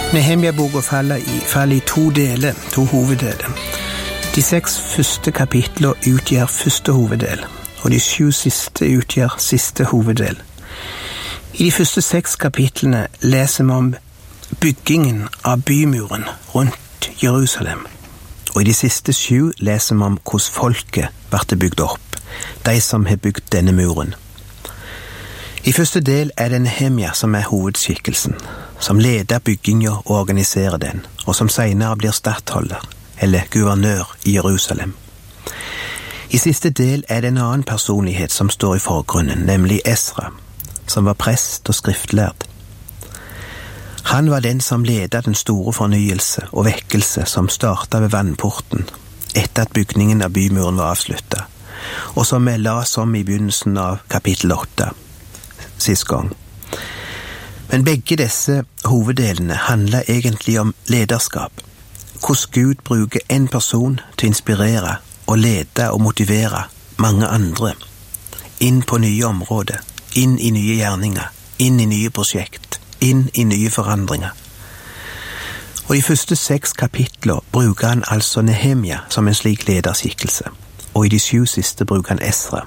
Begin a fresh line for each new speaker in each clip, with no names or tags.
Nehemia-boka faller i to deler, to hoveddeler. De 6 første kapitlene utgjør første hoveddel, og de 7 siste utgjør siste hoveddel. I de første 6 kapitlene leser vi om byggingen av bymuren rundt Jerusalem, og i de siste 7 leser vi om hvordan folket ble bygd opp, de som har bygd denne muren. I første del det Nehemia som hovedskikkelsen, som leder byggingen og organiserer den, og som senere blir stattholder, eller guvernør i Jerusalem. I siste del det en annen personlighet som står i forgrunnen, nemlig Esra, som var prest og skriftlærd. Han var den som ledet den store fornyelse og vekkelse som startet ved vannporten, etter at bygningen av bymuren var avsluttet, og som vi las om i begynnelsen av kapittel 8, sist gang. Men begge disse hoveddelene handler egentlig om lederskap, hvordan Gud bruker en person til å inspirere og lede og motivere mange andre inn på nye områder, inn i nye gjerninger, inn i nye prosjekt, inn i nye forandringer. Og i første 6 kapitler bruker han altså Nehemia som en slik lederskikkelse, og i de 7 siste bruker han Esra.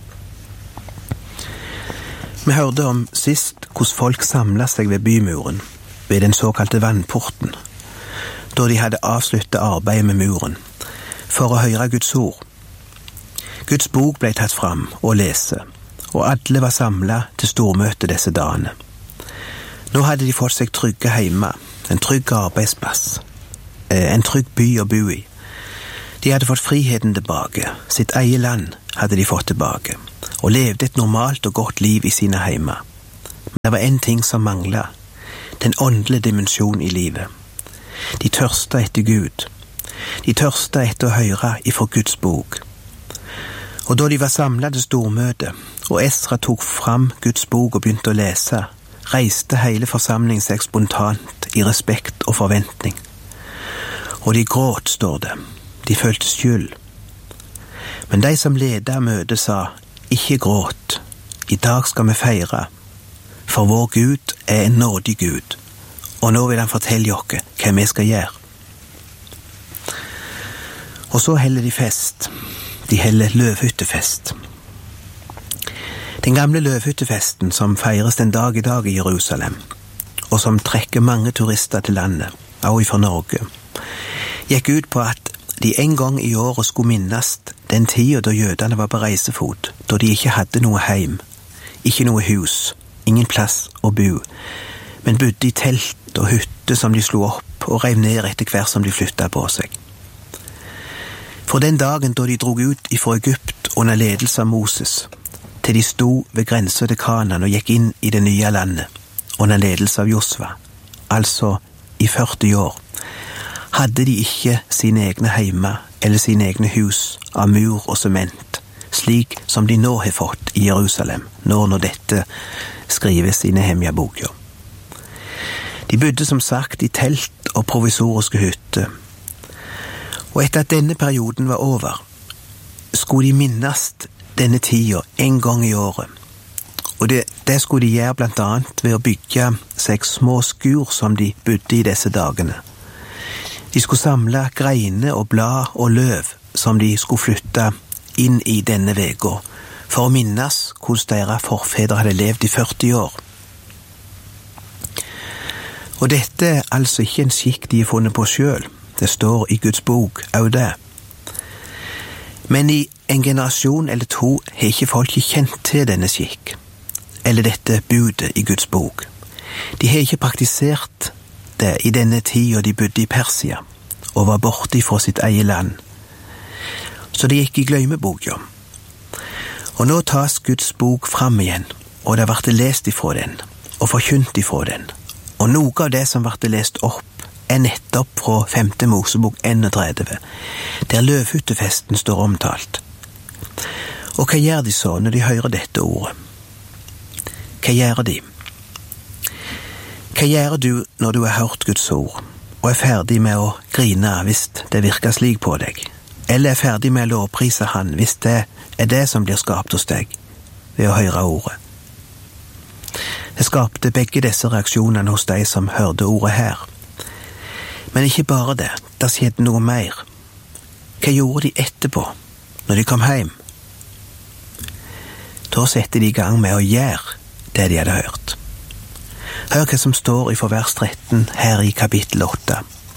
Vi hørte om sist hvordan folk samlet seg ved bymuren, ved den såkalte vannporten, da de hadde avsluttet arbeidet med muren, for å høre Guds ord. Guds bok ble tatt fram og lese, og alle var samlet til stormøte disse dagene. Nå hadde de fått seg trygge hjemme, en trygg arbeidsplass, en trygg by å bo i. De hadde fått friheten tilbake, sitt eget land hadde de fått tilbake, og levde et normalt og godt liv i sine hjemme. Men det var en ting som manglet, den åndelige dimensjonen i livet. De tørste etter Gud. De tørste etter å høre ifra Guds bok. Og da de var samlet til stormøte, og Esra tok fram Guds bok og begynte å lese, reiste hele forsamlingen seg spontant i respekt og forventning. Og de gråt, står det. De følte skyld. Men de som ledet møtet sa, ikke gråt, i dag skal vi feire, for vår Gud en nådig Gud, og nå vil han fortelle oss hva vi skal gjøre. Og så heller de fest. De heller løvhyttefest. Den gamle løvhyttefesten som feires den dag i dag i Jerusalem, og som trekker mange turister til landet, også fra Norge, gikk ut på at de en gang i året skulle minnes den tiden da jødene var på reisefot, da de ikke hadde noe heim, ikke noe hus, ingen plass å bo, men bodde i telt og hytte som de slo opp og rev ned etter hver som de flyttet på seg. For den dagen da de drog ut ifra Egypt under ledelse av Moses, til de sto ved grensen til Kanaan og gikk inn i det nye landet, under ledelse av Josva, altså i 40 år, hadde de ikke sine egne heime eller sine egne hus av mur og sement, slik som de nå har fått i Jerusalem, når dette skrives i Nehemia-boka. De bodde som sagt i telt og provisoriske hytter, og etter at denne perioden var over, skulle de minnes denne tida en gang i året, og det skulle de gjøre blant annet ved å bygge seg små skur som de bodde i disse dagene. De skulle samle greiner og blad og løv som de skulle flytte inn i denne vega, for å minnes hvordan deres forfedre hadde levd i 40 år. Og dette altså ikke en skikk de har funnet på selv, det står i Guds bok, også det. Men i en generasjon eller 2 har ikke folk kjent til denne skikk, eller dette budet i Guds bok. De har ikke praktisert det i denne tida de bodde i Persia, og var borte fra sitt eget land. Så de gikk i gløymeboka. Og nå tas Guds bok fram igjen, og det ble lest ifra den, og forkynt ifra den. Og noe av det som ble lest opp, nettopp fra 5. Mosebok 31, der løvhyttefesten står omtalt. Og hva gjør de så når de hører dette ordet? Hva gjør de? Hva gjør du når du har hørt Guds ord, og ferdig med å grine hvis det virker slik på deg, eller ferdig med å lovprise han hvis det det som blir skapt hos deg, ved å høre ordet? Det skapte begge disse reaksjonene hos de som hørte ordet her, Men ikke bare det, det skjedde noe mer. Hva gjorde de etterpå, når de kom hjem? Da satte de i gang med å gjøre det de hadde hørt. Hør hva som står i vers 13 her i kapittel 8.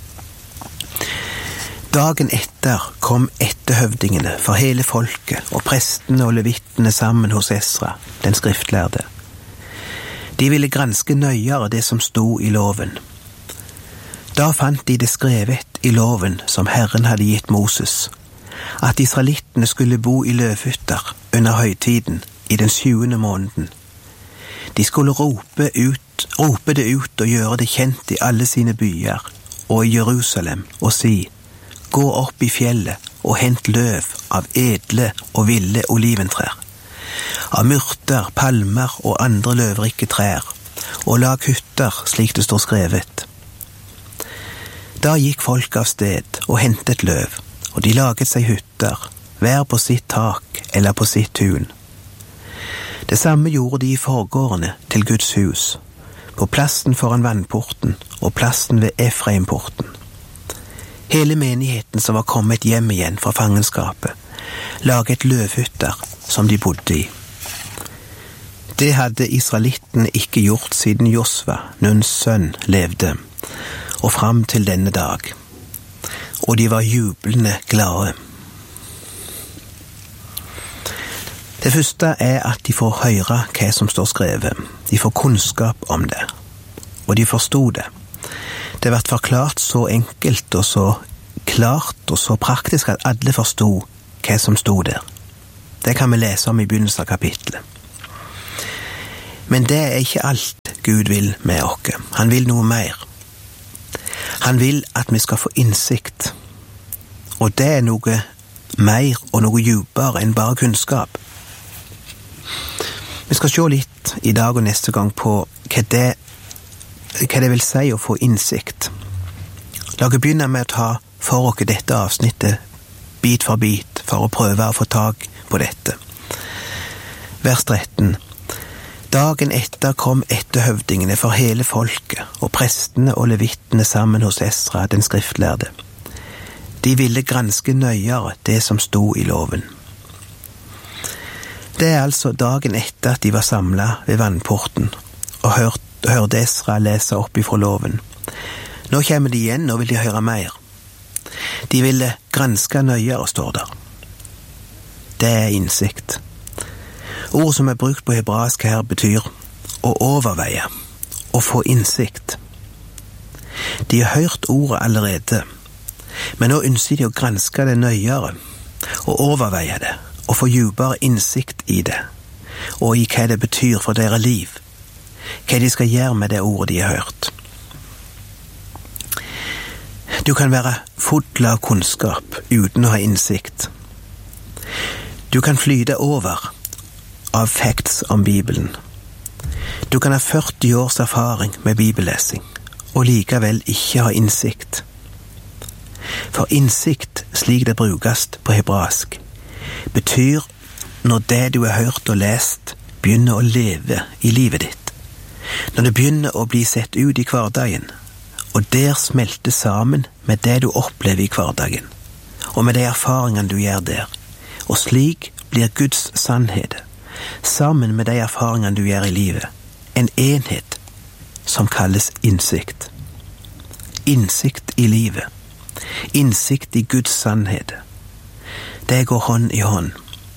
Dagen etter kom etterhøvdingene for hele folket og prestene og levittene sammen hos Esra, den skriftlærde. De ville granske nøyere det som sto i loven. Da fant de det skrevet i loven som Herren hadde gitt Moses, at israelittene skulle bo i løvhytter under høytiden i den 7. måneden. De skulle rope det ut og gjøre det kjent i alle sine byer og i Jerusalem og si: Gå opp i fjellet og hent løv av edle og ville oliventrær, av myrter, palmer og andre løvrike trær, og lag hytter slik det står skrevet. Da gikk folk av sted og hentet løv, og de laget seg hytter, hver på sitt tak eller på sitt tun. Det samme gjorde de i forgårdene til Guds hus, på plassen foran vannporten og plassen ved Efraimporten. Hele menigheten som var kommet hjem igjen fra fangenskapet, laget løvhytter som de bodde i. Det hadde israelittene ikke gjort siden Josva, Nuns sønn, levde, og fram til denne dag. Og de var jublende glade. Det første er at de får høre hva som står skrevet. De får kunnskap om det, og de forstod det. Det ble forklart så enkelt og så klart og så praktisk at alle forstod hva som stod der. Det kan vi lese om i begynnelsen av kapitlet. Men det er ikke alt Gud vil med oss. Han vil noe mer. Han vil at vi skal få innsikt. Og det er noe mer og noe dypere enn bare kunnskap. Vi skal se litt i dag og neste gang på hva det vil si å få innsikt. La oss begynne med å ta for oss dette avsnittet bit for bit for å prøve å få tak på dette. Vers 13. Dagen etter kom etterhøvdingene for hele folket og prestene og levittene sammen hos Esra, den skriftlærde. De ville granske nøyere det som sto i loven. Det er altså dagen etter at de var samlet ved vannporten og hørte Esra lese opp ifra loven. Nå kommer de igjen og vil de høre mer. De ville granske nøyere, står der. Det er innsikt. Ord som er brukt på hebraisk her betyr å overveie, å få innsikt. De har hørt ordet allerede, men nå ønsker de å granske det nøyere, og overveie det, og få dypere innsikt i det, og i hva det betyr for deres liv, hva de skal gjøre med det ordet de har hørt. Du kan være full av kunnskap uten å ha innsikt. Du kan flyte over av facts om Bibelen. Du kan ha 40 års erfaring med bibellesing, og likevel ikke ha innsikt. For innsikt, slik det brukes på hebraisk, betyr når det du har hørt og lest, begynner å leve i livet ditt. Når det begynner å bli sett ut i hverdagen, og der smelter sammen med det du opplever i hverdagen, og med de erfaringene du gjør der. Og slik blir Guds sannhet, sammen med de erfaringene du gjør i livet, en enhet som kalles innsikt. Innsikt i livet. Innsikt i Guds sannhet. Det går hånd i hånd.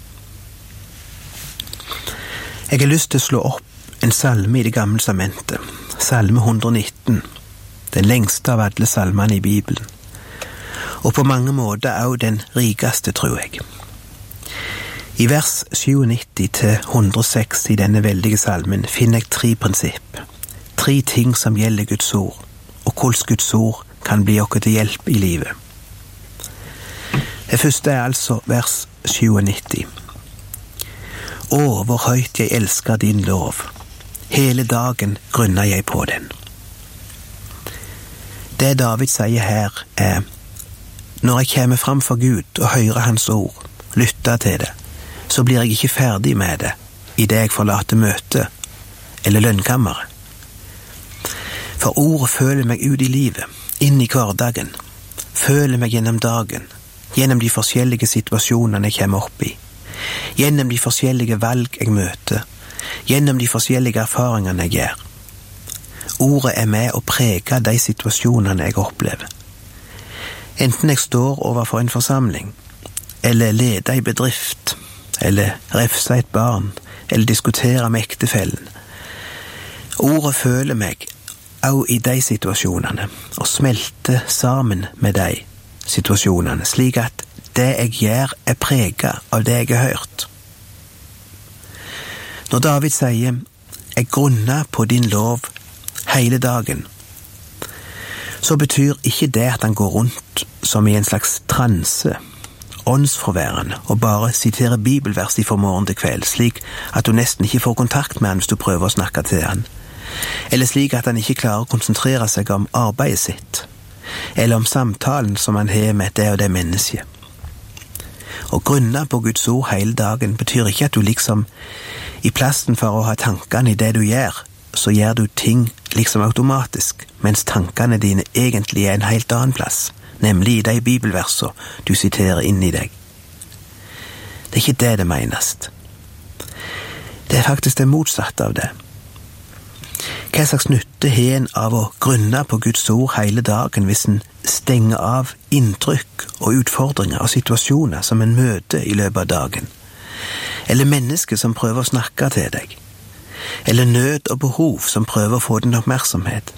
Jeg har lyst til å slå opp en salme i Det gamle testamentet, salme 119, den lengste av alle salmene i Bibelen, og på mange måter også den rikeste, tror jeg. I vers 97-106 i denne veldige salmen finner jeg 3 prinsipper, 3 ting som gjelder Guds ord, og hvordan Guds ord kan bli oss til hjelp i livet. Det første er altså vers 97. Å, hvor høyt jeg elsker din lov. Hele dagen grunner jeg på den. Det David sier her er: når jeg kommer fram for Gud og hører hans ord, lytter til det, så blir jeg ikke ferdig med det i det jeg forlater møtet eller lønnkammeret. For ordet føler meg ut i livet, inn i hverdagen, føler meg gjennom dagen, gjennom de forskjellige situasjonene jeg kommer opp i, gjennom de forskjellige valg jeg møter, gjennom de forskjellige erfaringene jeg gjør. Ordet er med å prege de situasjonene jeg opplever. Enten jeg står overfor en forsamling, eller leder en bedrift, eller refser et barn, eller diskuterer med ektefellen. Ordet føler meg også i de situasjonene, og smelter sammen med de situasjonene, slik at det jeg gjør er preget av det jeg har hørt. Når David sier, jeg grunner på din lov hele dagen, så betyr ikke det at han går rundt som i en slags transe, åndsforværende, og bare siterer bibelvers fra morgen til kveld, slik at du nesten ikke får kontakt med han hvis du prøver å snakke til han, eller slik at han ikke klarer å konsentrere seg om arbeidet sitt, eller om samtalen som han har med det og det mennesket. Å grunne på Guds ord hele dagen betyr ikke at du liksom, i plassen for å ha tankene i det du gjør, så gjør du ting liksom automatisk, mens tankene dine egentlig er en helt annen plass, nemlig i de bibelverser du siterer inn i deg. Det er ikke det det menest. Det er faktisk det motsatte av det. Hva slags nytte har en av å grunne på Guds ord hele dagen hvis en stenger av inntrykk og utfordringer og situasjoner som en møter i løpet av dagen? Eller mennesker som prøver å snakke til deg? Eller nød og behov som prøver å få din oppmerksomhet?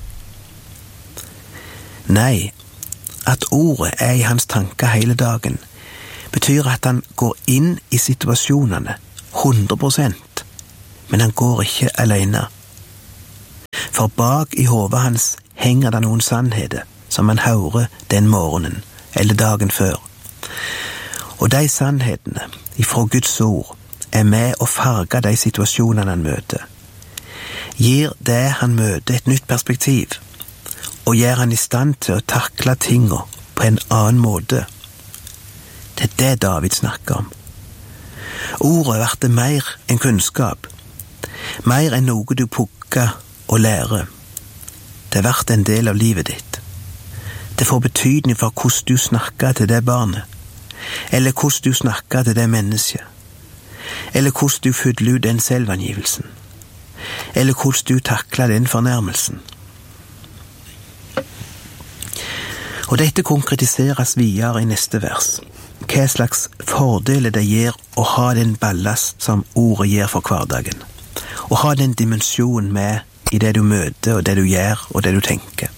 Nei, at ordet er i hans tanker hele dagen, betyr at han går inn i situasjonene 100%, men han går ikke alene. For bak i hodet hans henger det noen sannheter som han hører den morgenen eller dagen før. Og de sannhetene ifra Guds ord er med å farge de situasjonene han møter. Gir det han møter et nytt perspektiv, og gjør han i stand til å takle tingene på en annen måte. Det er det David snakker om. Ordet blir mer enn kunnskap, mer enn noe du pukker og lærer. Det blir en del av livet ditt. Det får betydning for hvordan du snakker til det barnet, eller hvordan du snakker til det mennesket, eller hvordan du fyller ut den selvangivelsen, eller hvordan du takler den fornærmelsen. Og dette konkretiseres videre i neste vers. Hva slags fordeler det gir å ha den ballast som ordet gir for hverdagen, og ha den dimensjonen med i det du møter og det du gjør og det du tenker.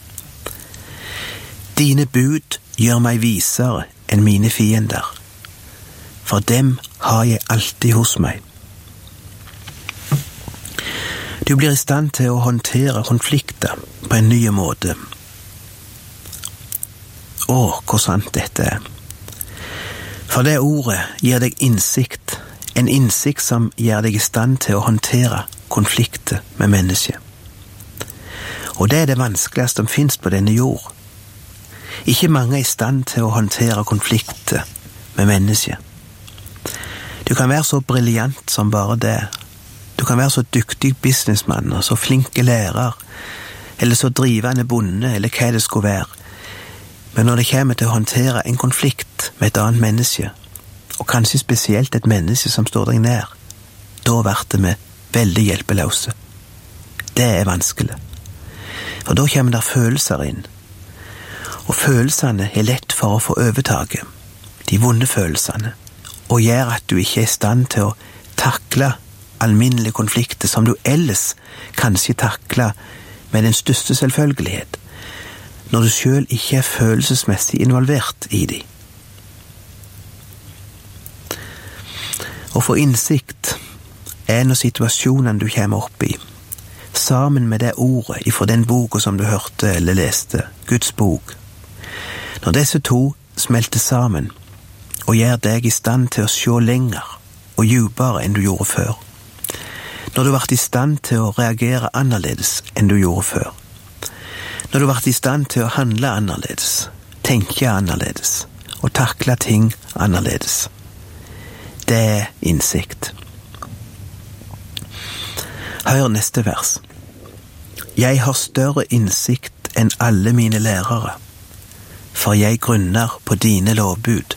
Dine bud gjør meg visere enn mine fiender, for dem har jeg alltid hos meg. Du blir i stand til å håndtere konflikter på en ny måte. Hvor sant dette er. For det ordet gir deg innsikt, en innsikt som gjør deg i stand til å håndtere konflikter med mennesker. Og det er det vanskeligste som finnes på denne jord. Ikke mange er i stand til å håndtere konflikter med mennesker. Du kan være så briljant som bare det. Du kan være så dyktig businessmann og så flinke lærer, eller så drivende bonde, eller hva det skulle være. Men når det kommer til å håndtere en konflikt med et annet menneske, og kanskje spesielt et menneske som står deg nær, da blir vi veldig hjelpeløse. Det er vanskelig. For da kommer der følelser inn. Og følelsene er lett for å få overtaket, de vonde følelsene, og gjør at du ikke er i stand til å takle alminnelige konflikter som du ellers kanskje takler med den største selvfølgelighet, når du selv ikke er følelsesmessig involvert i dem. Å få innsikt er når situasjonen du kommer opp i, sammen med det ordet ifra den boka som du hørte eller leste, Guds bok. Når disse to smelter sammen og gjør deg i stand til å se lenger og djupere enn du gjorde før. Når du ble i stand til å reagere annerledes enn du gjorde før. Når du ble i stand til å handle annerledes, tenke annerledes og takle ting annerledes. Det er innsikt. Hør neste vers. Jeg har større innsikt enn alle mine lærere, for jeg grunner på dine lovbud.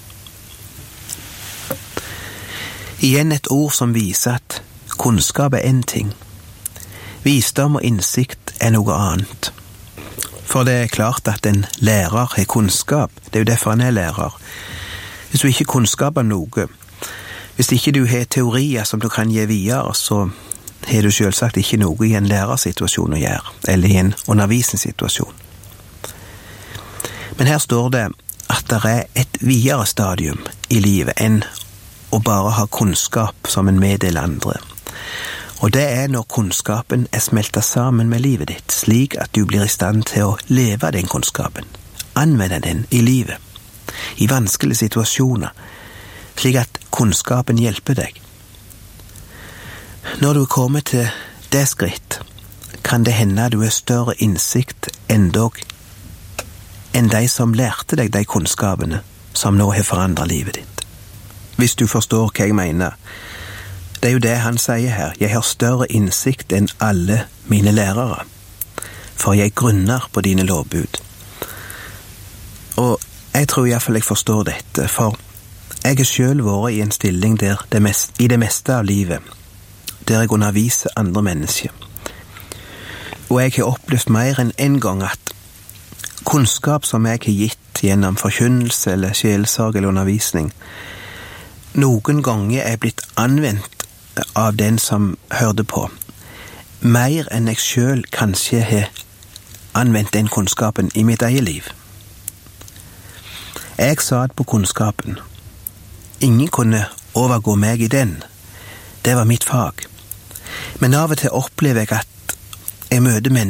Igjen et ord som viser at kunnskap er en ting. Visdom og innsikt er noe annet. For det er klart at en lærer har kunnskap, det er jo derfor han er lærer. Hvis du ikke har kunnskap om noe, hvis ikke du har teorier som du kan gi videre, så har du selvsagt ikke noe i en lærersituasjon å gjøre, eller i en undervisningssituasjon. Men her står det at det er et videre stadium i livet enn å bare ha kunnskap som en meddeler andre. Og det er når kunnskapen er smeltet sammen med livet ditt, slik at du blir i stand til å leve den kunnskapen, anvende den i livet, i vanskelige situasjoner, slik at kunnskapen hjelper deg. Når du kommer til det skritt, kan det hende du har større innsikt enn de som lærte deg de kunnskapene som nå har forandret livet ditt. Hvis du forstår hva jeg mener. Det er jo det han sier her. Jeg har større innsikt enn alle mine lærere, for jeg grunner på dine lovbud. Og jeg tror i hvert fall jeg forstår dette, for jeg har selv vært i en stilling der i det meste av livet, der jeg underviser andre mennesker. Og jeg har opplevd mer enn en gang at kunnskap som jeg har gitt gjennom forkynnelse eller sjelesorg eller undervisning, noen ganger er blitt anvendt av den som hørte på, mer enn jeg selv kanskje har anvendt den kunnskapen i mitt eget liv. Jeg satt på kunnskapen. Ingen kunne overgå meg i den. Det var mitt fag. Men av og til opplever jeg at jeg møter mennesker